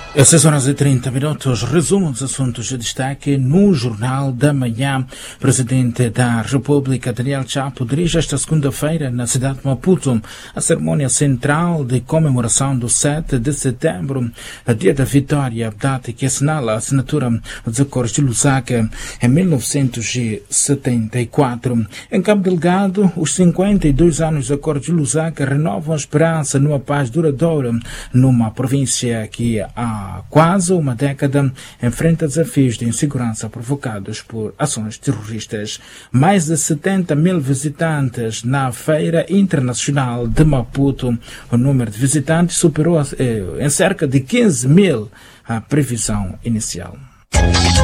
Às 6h30, resumo dos assuntos de destaque no Jornal da Manhã. O Presidente da República, Daniel Chapo, dirige esta segunda-feira na cidade de Maputo a cerimônia central de comemoração do 7 de setembro, a dia da vitória, data que assinala a assinatura dos acordos de Lusaka em 1974. Em Cabo Delgado, os 52 anos dos acordos de Lusaka renovam a esperança numa paz duradoura numa província que há quase uma década enfrenta desafios de insegurança provocados por ações terroristas. Mais de 70 mil visitantes na Feira Internacional de Maputo. O número de visitantes superou em cerca de 15 mil a previsão inicial.